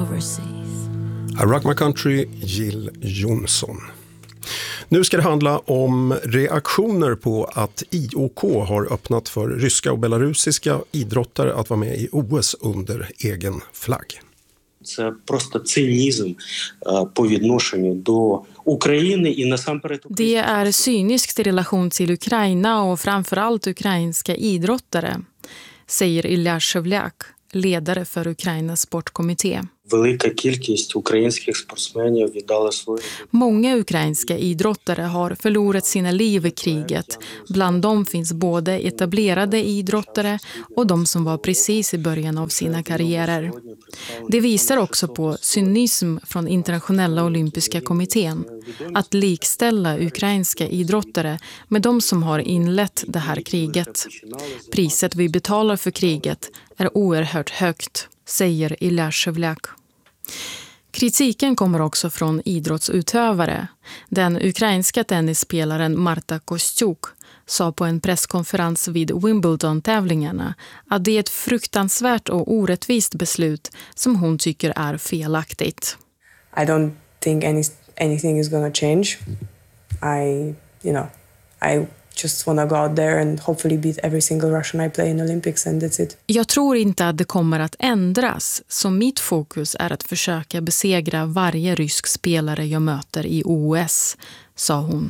overseas. I Rock My Country, Jill Johnson. Nu ska det handla om reaktioner på att IOK har öppnat för ryska och belarusiska idrottare att vara med i OS under egen flagg. Це просто цинізм по відношенню до України і насамперед. Det är cyniskt i relation till Ukraina och framförallt ukrainska idrottare, säger Ilja Shevlyak, ledare för Ukrainas sportkommitté. Велика кількість українських спортсменів віддали свої. Många ukrainska idrottare har förlorat sina liv i kriget. Bland dem finns både etablerade idrottare och de som var precis i början av sina karriärer. Det visar också på cynism från Internationella olympiska kommittén. Att likställa ukrainska idrottare med de som har inlett det här kriget. Priset vi betalar för kriget är oerhört högt, säger Ilja Shevlyak. Kritiken kommer också från idrottsutövare. Den ukrainska tennisspelaren Marta Kostyuk sa på en presskonferens vid Wimbledon-tävlingarna att det är ett fruktansvärt och orättvist beslut som hon tycker är felaktigt. I don't think anything is going to change. I just want to go out there and hopefully beat every single Russian I play in Olympics, and that's it. Jag tror inte att det kommer att ändras, så mitt fokus är att försöka besegra varje rysk spelare jag möter i OS, sa hon.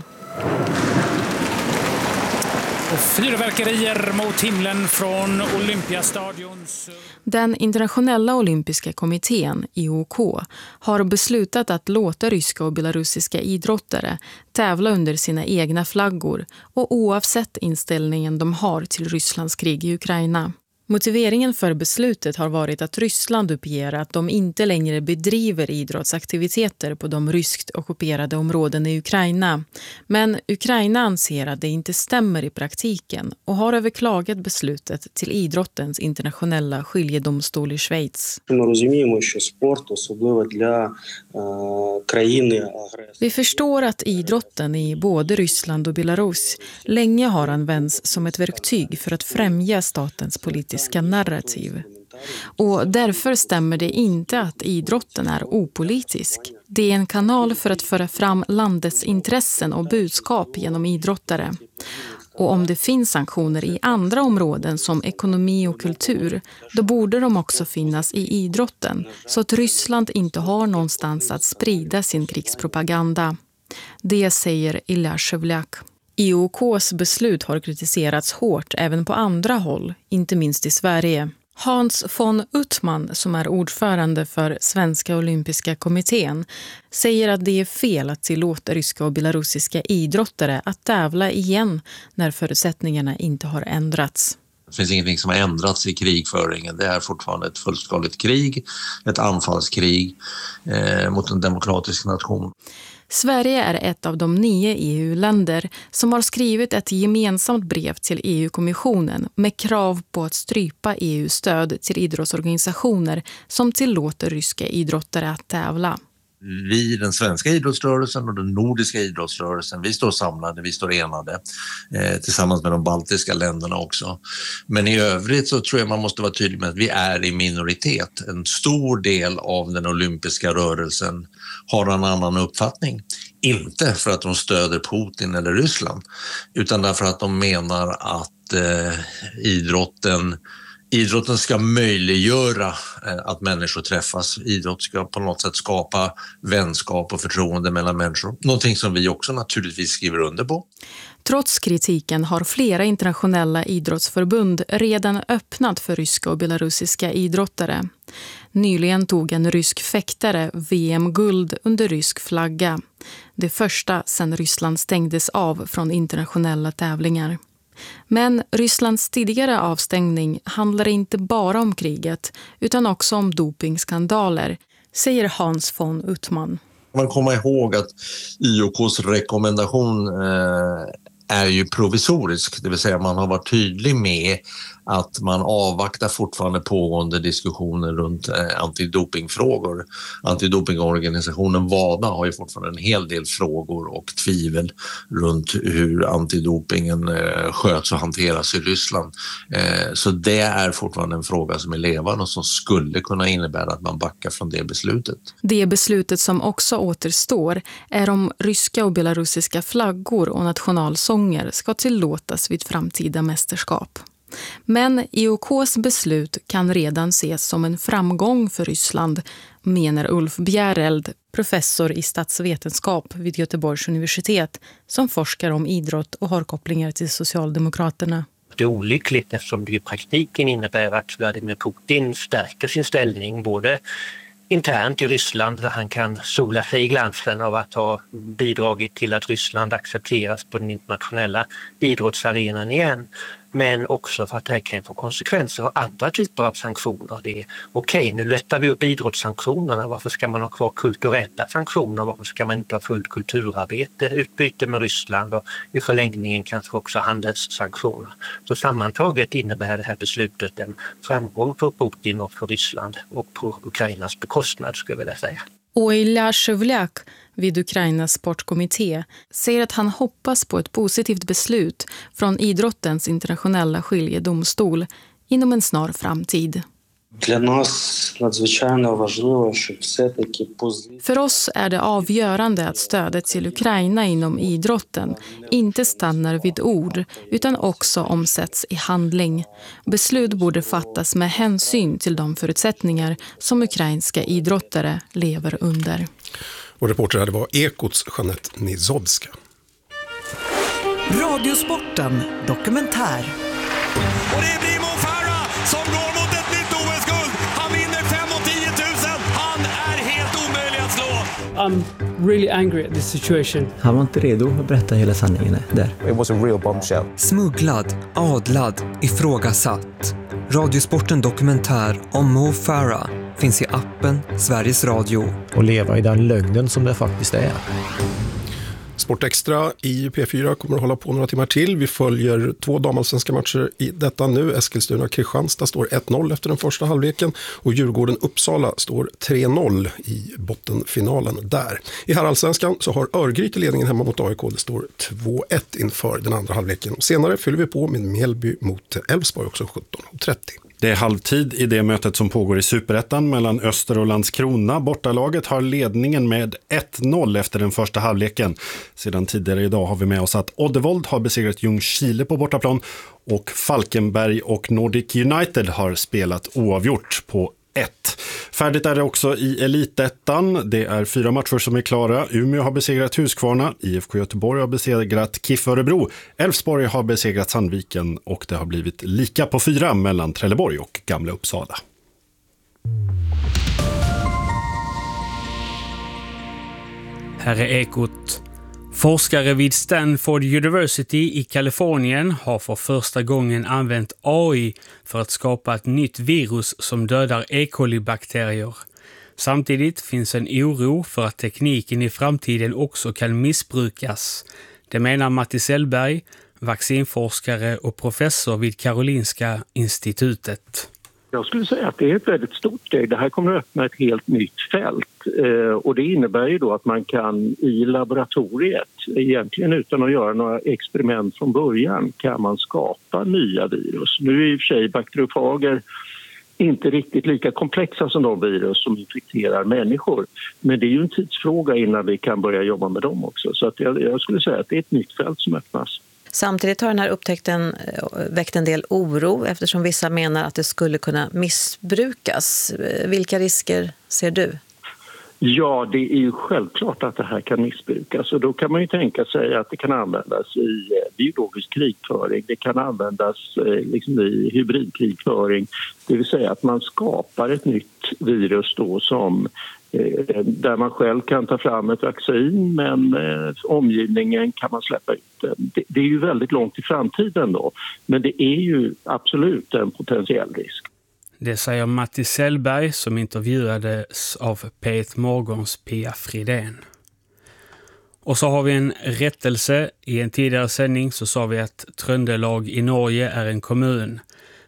Och fyrverkerier mot himlen från Olympiastadions. Den internationella olympiska kommittén, IOK, har beslutat att låta ryska och belarusiska idrottare tävla under sina egna flaggor och oavsett inställningen de har till Rysslands krig i Ukraina. Motiveringen för beslutet har varit att Ryssland uppger att de inte längre bedriver idrottsaktiviteter på de ryskt ockuperade områden i Ukraina. Men Ukraina anser att det inte stämmer i praktiken och har överklagat beslutet till idrottens internationella skiljedomstol i Schweiz. Vi förstår att idrotten i både Ryssland och Belarus länge har använts som ett verktyg för att främja statens politiska narrativ. Och därför stämmer det inte att idrotten är opolitisk. Det är en kanal för att föra fram landets intressen och budskap genom idrottare. Och om det finns sanktioner i andra områden som ekonomi och kultur, då borde de också finnas i idrotten så att Ryssland inte har någonstans att sprida sin krigspropaganda. Det säger Ilja Shevlyak. IOKs beslut har kritiserats hårt även på andra håll, inte minst i Sverige. Hans von Uttman, som är ordförande för Svenska olympiska kommittén, säger att det är fel att tillåta ryska och belarusiska idrottare att tävla igen när förutsättningarna inte har ändrats. Det finns ingenting som har ändrats i krigföringen. Det är fortfarande ett fullskaligt krig, ett anfallskrig mot en demokratisk nation. Sverige är ett av de 9 EU-länder som har skrivit ett gemensamt brev till EU-kommissionen med krav på att strypa EU-stöd till idrottsorganisationer som tillåter ryska idrottare att tävla. Vi, den svenska idrottsrörelsen och den nordiska idrottsrörelsen, vi står samlade, vi står enade tillsammans med de baltiska länderna också. Men i övrigt så tror jag man måste vara tydlig med att vi är i minoritet. En stor del av den olympiska rörelsen har en annan uppfattning. Inte för att de stöder Putin eller Ryssland, utan därför att de menar att idrotten ska möjliggöra att människor träffas. Idrott ska på något sätt skapa vänskap och förtroende mellan människor. Någonting som vi också naturligtvis skriver under på. Trots kritiken har flera internationella idrottsförbund redan öppnat för ryska och belarusiska idrottare. Nyligen tog en rysk fäktare VM-guld under rysk flagga. Det första sedan Ryssland stängdes av från internationella tävlingar. Men Rysslands tidigare avstängning handlar inte bara om kriget utan också om dopingskandaler, säger Hans von Uttman. Man kommer ihåg att IOKs rekommendation är ju provisorisk, det vill säga man har varit tydlig med att man avvaktar fortfarande pågående diskussioner runt antidopingfrågor. Antidopingorganisationen WADA har ju fortfarande en hel del frågor och tvivel runt hur antidopingen sköts och hanteras i Ryssland. Så det är fortfarande en fråga som är levande och som skulle kunna innebära att man backar från det beslutet. Det beslutet som också återstår är om ryska och belarusiska flaggor och nationalsånger ska tillåtas vid framtida mästerskap. Men IOKs beslut kan redan ses som en framgång för Ryssland, menar Ulf Bjäreld, professor i statsvetenskap vid Göteborgs universitet, som forskar om idrott och har kopplingar till Socialdemokraterna. Det är olyckligt eftersom det i praktiken innebär att Vladimir Putin stärker sin ställning både internt i Ryssland, där han kan sola sig i glansen av att ha bidragit till att Ryssland accepteras på den internationella idrottsarenan igen. Men också för att det här kan få konsekvenser av andra typer av sanktioner. Det är okej, nu lättar vi upp idrottssanktionerna. Varför ska man ha kvar kulturella sanktioner? Varför ska man inte ha fullt kulturarbete, utbyte med Ryssland och i förlängningen kanske också handelssanktioner? Så sammantaget innebär det här beslutet en framgång för Putin och för Ryssland och på Ukrainas bekostnad, skulle jag vilja säga. Och Ilja Shevlyak vid Ukrainas sportkommitté säger att han hoppas på ett positivt beslut från idrottens internationella skiljedomstol inom en snar framtid. För oss är det avgörande att stödet till Ukraina inom idrotten inte stannar vid ord utan också omsätts i handling. Beslut borde fattas med hänsyn till de förutsättningar som ukrainska idrottare lever under. Och reporter här, det var Ekots Jeanette Nizodska. Radiosporten dokumentär. Och det blir Mo Farah som går mot ett nytt OS-guld. Han vinner 5 och 10 000. Han är helt omöjlig att slå. I'm really angry at this situation. Han var inte redo att berätta hela sanningen där. It was a real bombshell. Smugglad, adlad, ifrågasatt. Radiosporten dokumentär om Mo Farah finns i appen Sveriges Radio. Och leva i den lögnen som det faktiskt är. Sportextra i P4 kommer att hålla på några timmar till. Vi följer 2 damallsvenska matcher i detta nu. Eskilstuna-Kristianstad står 1-0 efter den första halvleken och Djurgården-Uppsala står 3-0 i bottenfinalen där. I herrallsvenskan så har Örgryte ledningen hemma mot AIK. Det står 2-1 inför den andra halvleken. Och senare fyller vi på med Mjällby mot Elfsborg också 17:30. Det är halvtid i det mötet som pågår i Superettan mellan Öster och Landskrona. Bortalaget har ledningen med 1-0 efter den första halvleken. Sedan tidigare idag har vi med oss att Oddevold har besegrat Ljungskile på bortaplan och Falkenberg och Nordic United har spelat oavgjort på 1. Färdigt är det också i Elitettan. Det är 4 matcher som är klara. Umeå har besegrat Huskvarna, IFK Göteborg har besegrat KIF Örebro, Elfsborg har besegrat Sandviken och det har blivit lika på 4 mellan Trelleborg och Gamla Uppsala. Här är Ekot. Forskare vid Stanford University i Kalifornien har för första gången använt AI för att skapa ett nytt virus som dödar E. coli-bakterier. Samtidigt finns en oro för att tekniken i framtiden också kan missbrukas. Det menar Matti Sellberg, vaccinforskare och professor vid Karolinska institutet. Jag skulle säga att det är ett väldigt stort steg. Det här kommer att öppna ett helt nytt fält. Och det innebär ju då att man kan i laboratoriet, egentligen utan att göra några experiment från början, kan man skapa nya virus. Nu är i och för sig bakteriofager inte riktigt lika komplexa som de virus som infekterar människor. Men det är ju en tidsfråga innan vi kan börja jobba med dem också. Så att jag skulle säga att det är ett nytt fält som öppnas. Samtidigt har den här upptäckten väckt en del oro eftersom vissa menar att det skulle kunna missbrukas. Vilka risker ser du? Ja, det är ju självklart att det här kan missbrukas och då kan man ju tänka sig att det kan användas i biologisk krigföring. Det kan användas liksom i hybridkrigföring, det vill säga att man skapar ett nytt virus då som där man själv kan ta fram ett vaccin men omgivningen kan man släppa ut. Det är ju väldigt långt i framtiden då, men det är ju absolut en potentiell risk. Det säger Matti Sellberg som intervjuades av P1 Morgons Pia Fridén. Och så har vi en rättelse. I en tidigare sändning så sa vi att Trøndelag i Norge är en kommun.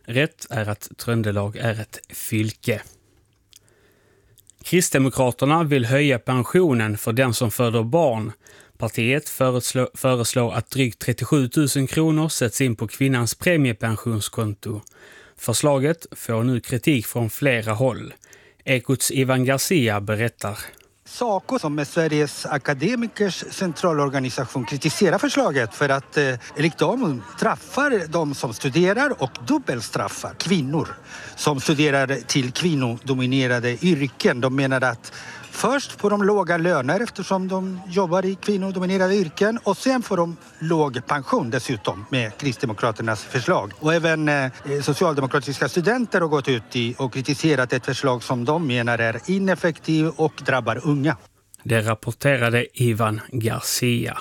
Rätt är att Tröndelag är ett fylke. Kristdemokraterna vill höja pensionen för den som föder barn. Partiet föreslår att drygt 37 000 kronor sätts in på kvinnans premiepensionskonto. Förslaget får nu kritik från flera håll. Ekots Ivan Garcia berättar. Saco, som är Sveriges akademikers centralorganisation, kritiserar förslaget för att enligt dem straffar de som studerar och dubbelstraffar kvinnor som studerar till kvinnodominerade yrken. De menar att först får de låga löner eftersom de jobbar i kvinnodominerade yrken och sen får de låg pension dessutom med Kristdemokraternas förslag. Och även socialdemokratiska studenter har gått ut och kritiserat ett förslag som de menar är ineffektiv och drabbar unga. Det rapporterade Ivan Garcia.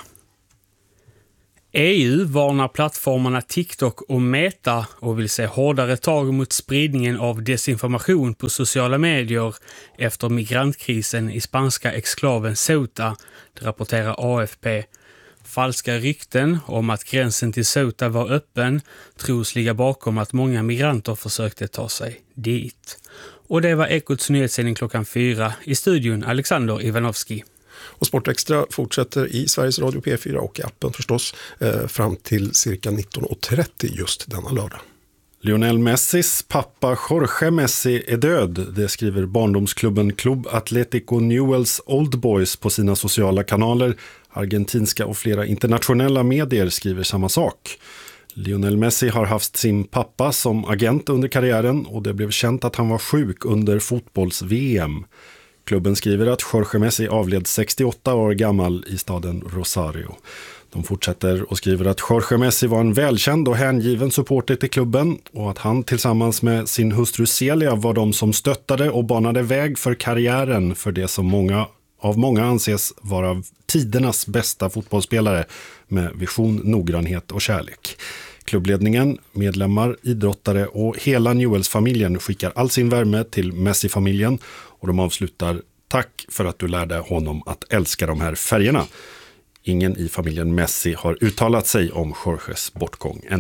EU varnar plattformarna TikTok och Meta och vill se hårdare tag mot spridningen av desinformation på sociala medier efter migrantkrisen i spanska exklaven Ceuta, det rapporterar AFP. Falska rykten om att gränsen till Ceuta var öppen tros ligga bakom att många migranter försökte ta sig dit. Och det var Ekots nyhetssändning 4:00 i studion Alexander Ivanovski. Och Sportextra fortsätter i Sveriges Radio P4 och i appen förstås fram till cirka 19:30 just denna lördag. Lionel Messis pappa Jorge Messi är död. Det skriver barndomsklubben Club Atlético Newell's Old Boys på sina sociala kanaler. Argentinska och flera internationella medier skriver samma sak. Lionel Messi har haft sin pappa som agent under karriären och det blev känt att han var sjuk under fotbolls-VM. Klubben skriver att Jorge Messi avled 68 år gammal i staden Rosario. De fortsätter och skriver att Jorge Messi var en välkänd och hängiven supporter till klubben och att han tillsammans med sin hustru Celia var de som stöttade och banade väg för karriären för det som många anses vara tidernas bästa fotbollsspelare med vision, noggrannhet och kärlek. Klubbledningen, medlemmar, idrottare och hela Newells-familjen skickar all sin värme till Messi-familjen och de avslutar: tack för att du lärde honom att älska de här färgerna. Ingen i familjen Messi har uttalat sig om Jorges bortgång ännu.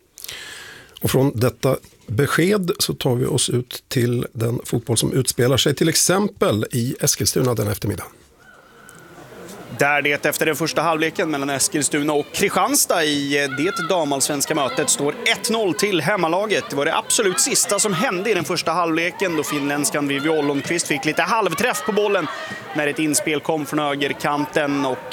Och från detta besked så tar vi oss ut till den fotboll som utspelar sig till exempel i Eskilstuna den eftermiddag. Där det efter den första halvleken mellan Eskilstuna och Kristianstad i det damallsvenska mötet står 1-0 till hemmalaget. Det var det absolut sista som hände i den första halvleken då finländskan Vivi Ollonqvist fick lite halvträff på bollen när ett inspel kom från högerkanten och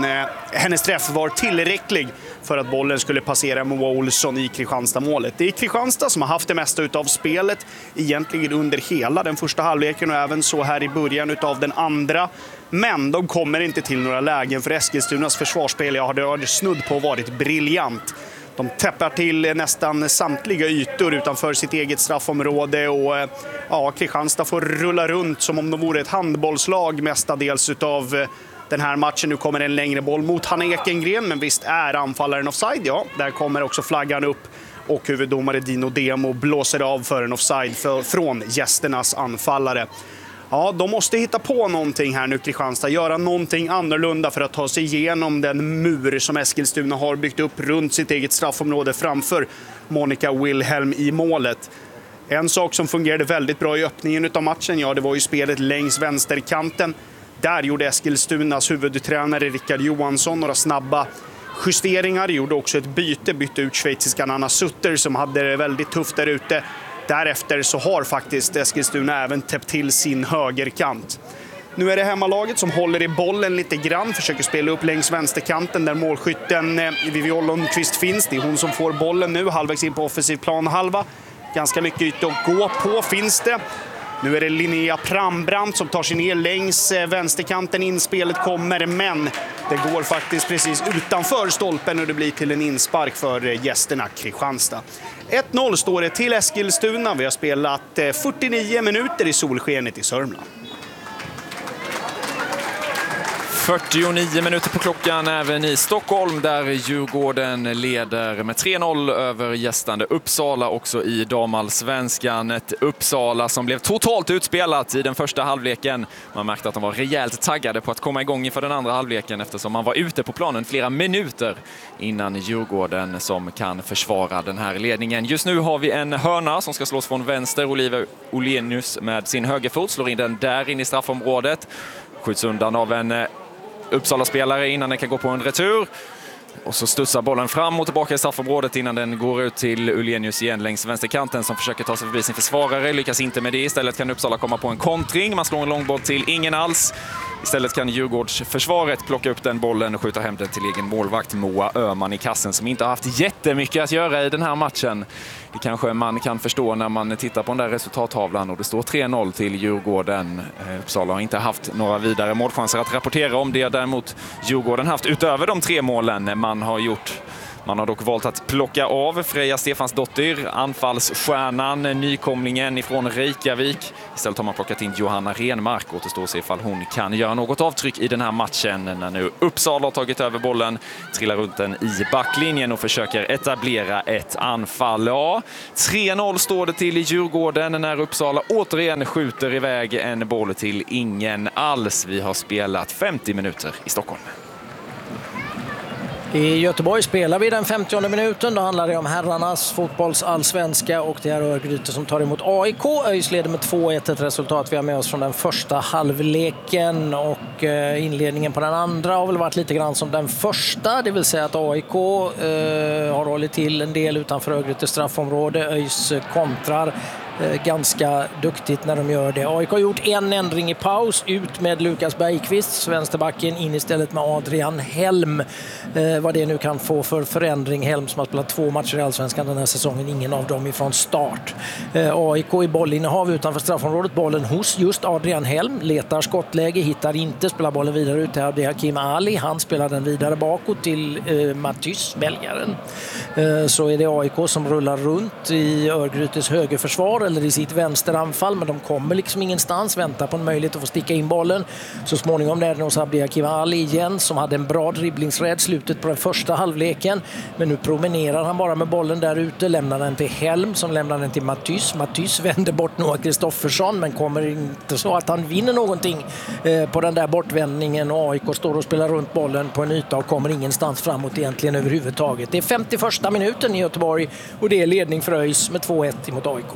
hennes träff var tillräcklig för att bollen skulle passera Moa Olsson i Kristianstad-målet. Det är Kristianstad som har haft det mesta utav spelet egentligen under hela den första halvleken och även så här i början utav den andra. Men de kommer inte till några lägen för Eskilstunas försvarsspel. Jag hade snudd på varit briljant. De täppar till nästan samtliga ytor utanför sitt eget straffområde och Kristianstad får rulla runt som om de vore ett handbollslag mestadels utav den här matchen. Nu kommer en längre boll mot Hanna Ekengren, men visst är anfallaren offside. Ja, där kommer också flaggan upp och huvuddomare Dino Demo blåser av för en offside från gästernas anfallare. Ja, de måste hitta på någonting här nu, Kristianstad. Göra någonting annorlunda för att ta sig igenom den mur som Eskilstuna har byggt upp runt sitt eget straffområde framför Monica Wilhelm i målet. En sak som fungerade väldigt bra i öppningen av matchen, ja, det var ju spelet längs vänsterkanten. Där gjorde Eskilstunas huvudtränare Rickard Johansson några snabba justeringar. Gjorde också ett bytte ut schweiziskan Anna Sutter som hade det väldigt tufft där ute. Därefter så har faktiskt Eskilstuna även täppt till sin högerkant. Nu är det hemmalaget som håller i bollen lite grann. Försöker spela upp längs vänsterkanten där målskytten Vivi Ollonqvist finns. Det är hon som får bollen nu, halvvägs in på offensiv planhalva. Ganska mycket yta att gå på finns det. Nu är det Linnea Prambrant som tar sig ner längs vänsterkanten. Inspelet kommer, men det går faktiskt precis utanför stolpen och det blir till en inspark för gästerna Kristianstad. 1-0 står det till Eskilstuna. Vi har spelat 49 minuter i solskenet i Sörmland. 49 minuter på klockan även i Stockholm där Djurgården leder med 3-0 över gästande Uppsala också i damallsvenskan. Ett Uppsala som blev totalt utspelat i den första halvleken. Man märkte att de var rejält taggade på att komma igång inför den andra halvleken eftersom man var ute på planen flera minuter innan Djurgården som kan försvara den här ledningen. Just nu har vi en hörna som ska slås från vänster. Olivia Olenius med sin högerfot slår in den där in i straffområdet. Skjuts undan av en Uppsala-spelare innan den kan gå på en retur. Och så studsar bollen fram och tillbaka i straffområdet innan den går ut till Olenius igen längs vänsterkanten som försöker ta sig förbi sin försvarare. Lyckas inte med det. Istället kan Uppsala komma på en kontring. Man slår en långboll till ingen alls. Istället kan Djurgårdsförsvaret plocka upp den bollen och skjuta hem den till egen målvakt Moa Öhman i kassen som inte har haft jättemycket att göra i den här matchen. Det kanske man kan förstå när man tittar på den där resultattavlan och det står 3-0 till Djurgården. Uppsala har inte haft några vidare målchanser att rapportera om det. Däremot Djurgården haft utöver de 3 målen man har gjort. Man har dock valt att plocka av Freja Stefansdottir, anfallsstjärnan, nykomlingen ifrån Reykjavik. Istället har man plockat in Johanna Renmark. Återstår sig ifall hon kan göra något avtryck i den här matchen när nu Uppsala har tagit över bollen, trillar runt den i backlinjen och försöker etablera ett anfall. Ja, 3-0 står det till i Djurgården när Uppsala återigen skjuter iväg en boll till ingen alls. Vi har spelat 50 minuter i Stockholm. I Göteborg spelar vi den 50:e minuten. Då handlar det om herrarnas fotbollsallsvenska och det är Örgryte som tar emot AIK. ÖIS leder med 2-1, ett resultat vi har med oss från den första halvleken och inledningen på den andra har väl varit lite grann som den första. Det vill säga att AIK har hållit till en del utanför Örgrytes straffområde. ÖIS kontrar ganska duktigt när de gör det. AIK har gjort en ändring i paus, ut med Lukas Bergqvist, vänsterbacken, in istället med Adrian Helm. Vad det nu kan få för förändring. Helm som har spelat 2 matcher i Allsvenskan den här säsongen, ingen av dem ifrån start. AIK i bollinnehav utanför straffområdet, bollen hos just Adrian Helm, letar skottläge, hittar inte, spelar bollen vidare ut till Abdihakim Ali, han spelar den vidare bakåt till Matys, belgaren. Så är det AIK som rullar runt i Örgrytes högerförsvar eller i sitt vänsteranfall, men de kommer liksom ingenstans, väntar på en möjlighet att få sticka in bollen. Så småningom är det hos Abdihakim Ali igen som hade en bra dribblingsrädd slutet på den första halvleken, men nu promenerar han bara med bollen där ute, lämnar den till Helm som lämnar den till Matys. Matys vänder bort Noah Kristoffersson men kommer inte så att han vinner någonting på den där bortvändningen och AIK står och spelar runt bollen på en yta och kommer ingenstans framåt egentligen överhuvudtaget. Det är 51:a minuten i Göteborg och det är ledning för ÖIS med 2-1 mot AIK.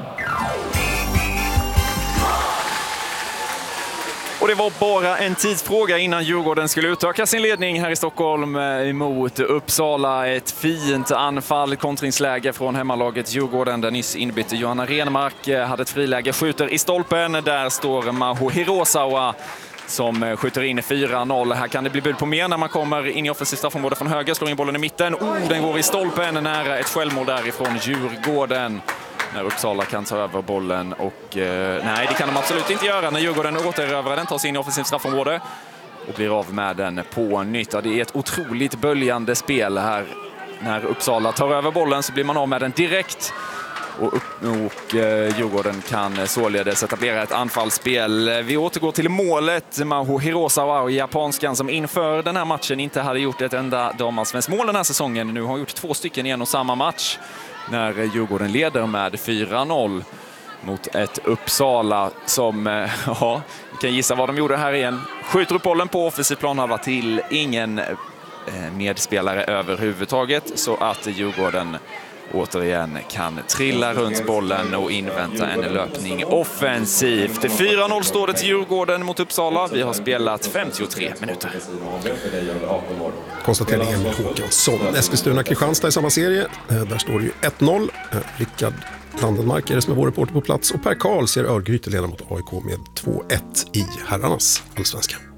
Och det var bara en tidsfråga innan Djurgården skulle utöka sin ledning här i Stockholm emot Uppsala. Ett fint anfall, kontringsläge från hemmalaget Djurgården där nyss inbytte Johanna Renmark hade ett friläge, skjuter i stolpen. Där står Maho Hirosawa som skjuter in 4-0. Här kan det bli bud på mer när man kommer in i offensivt straffområde från höger, slår in bollen i mitten. Den går i stolpen, nära ett självmål därifrån Djurgården. När Uppsala kan ta över bollen och nej, det kan de absolut inte göra när Djurgården återerövrar den, tar sig in i offensivt straffområde och blir av med den på nytt. Det är ett otroligt böljande spel här. När Uppsala tar över bollen så blir man av med den direkt och Djurgården kan således etablera ett anfallsspel. Vi återgår till målet. Maho Hirosawa och japanskan som inför den här matchen inte hade gjort ett enda damallsvenskt mål den här säsongen. Nu har gjort 2 stycken i en och samma match. När Djurgården leder med 4-0 mot ett Uppsala som, ja, vi kan gissa vad de gjorde här igen. Skjuter upp bollen på offensiv planhalva till ingen medspelare överhuvudtaget så att Djurgården återigen kan trilla runt bollen och invänta en löpning offensivt. 4-0 står det till Djurgården mot Uppsala. Vi har spelat 53 minuter. Konstaterar Emil Håkansson. Eskilstuna-Kristianstad i samma serie. Där står det ju 1-0. Rickard Landenmark är det som är vår reporter på plats. Och Per Karl ser Örgryte leda mot AIK med 2-1 i herrarnas allsvenska.